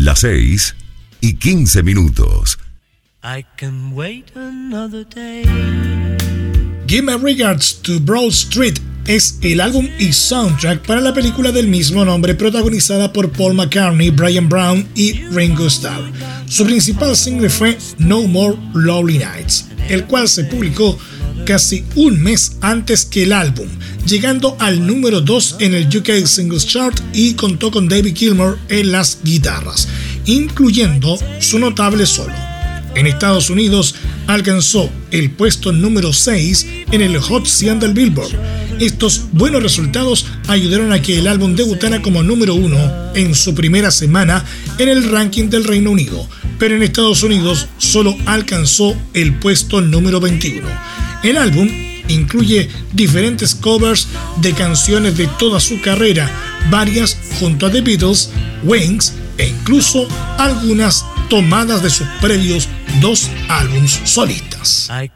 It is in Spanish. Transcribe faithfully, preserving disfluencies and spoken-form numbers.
Las seis y quince minutos. I can wait another day. Give My Regards to Broad Street es el álbum y soundtrack para la película del mismo nombre protagonizada por Paul McCartney, Brian Brown y Ringo Starr. Su principal single fue No More Lonely Nights, el cual se publicó casi un mes antes que el álbum, llegando al número dos en el U K Singles Chart y contó con David Gilmour en las guitarras, incluyendo su notable solo. En Estados Unidos alcanzó el puesto número seis en el Hot cien del Billboard. Estos buenos resultados ayudaron a que el álbum debutara como número uno en su primera semana en el ranking del Reino Unido, pero en Estados Unidos solo alcanzó el puesto número veintiuno. El álbum incluye diferentes covers de canciones de toda su carrera, varias junto a The Beatles, Wings e incluso algunas tomadas de sus previos dos álbumes solistas. I